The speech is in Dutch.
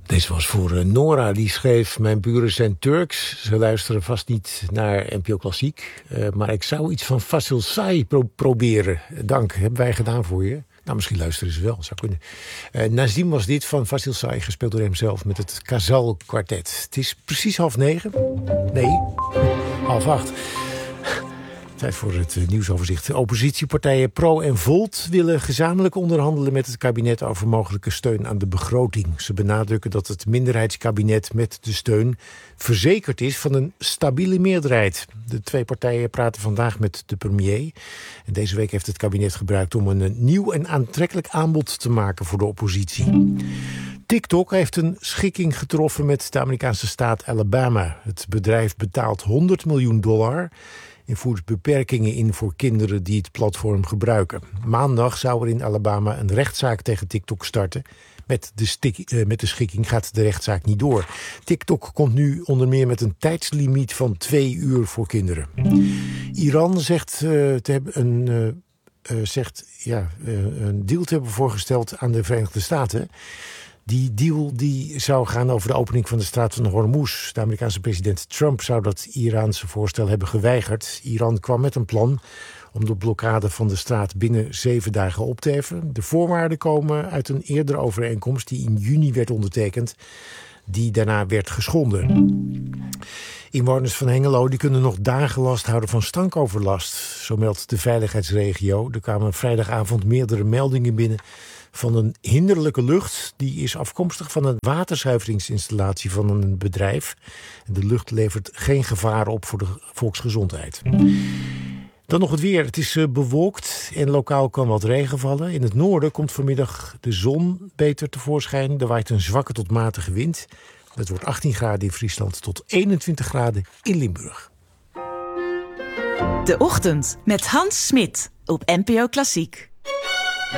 Deze was voor Nora, die schreef: mijn buren zijn Turks. Ze luisteren vast niet naar NPO Klassiek. Maar ik zou iets van Vasil Say proberen. Dank, hebben wij gedaan voor je. Nou, misschien luisteren ze wel, zou kunnen. Nazim was dit van Vasil Say, gespeeld door hemzelf met het Kazal Quartet. Het is precies 8:30. Nee, 7:30. Tijd voor het nieuwsoverzicht. De oppositiepartijen Pro en Volt willen gezamenlijk onderhandelen met het kabinet over mogelijke steun aan de begroting. Ze benadrukken dat het minderheidskabinet met de steun verzekerd is van een stabiele meerderheid. De twee partijen praten vandaag met de premier. En deze week heeft het kabinet gebruikt om een nieuw en aantrekkelijk aanbod te maken voor de oppositie. TikTok heeft een schikking getroffen met de Amerikaanse staat Alabama. Het bedrijf betaalt $100 miljoen en voert beperkingen in voor kinderen die het platform gebruiken. Maandag zou er in Alabama een rechtszaak tegen TikTok starten. Met de schikking gaat de rechtszaak niet door. TikTok komt nu onder meer met een tijdslimiet van 2 uur voor kinderen. Iran zegt een deal te hebben voorgesteld aan de Verenigde Staten. Die deal zou gaan over de opening van de straat van Hormuz. De Amerikaanse president Trump zou dat Iraanse voorstel hebben geweigerd. Iran kwam met een plan om de blokkade van de straat binnen 7 dagen op te heffen. De voorwaarden komen uit een eerdere overeenkomst die in juni werd ondertekend, die daarna werd geschonden. Inwoners van Hengelo die kunnen nog dagen last houden van stankoverlast. Zo meldt de veiligheidsregio. Er kwamen vrijdagavond meerdere meldingen binnen van een hinderlijke lucht. Die is afkomstig van een waterzuiveringsinstallatie van een bedrijf. De lucht levert geen gevaar op voor de volksgezondheid. Dan nog het weer. Het is bewolkt en lokaal kan wat regen vallen. In het noorden komt vanmiddag de zon beter tevoorschijn. Er waait een zwakke tot matige wind. Het wordt 18 graden in Friesland tot 21 graden in Limburg. De Ochtend met Hans Smit op NPO Klassiek.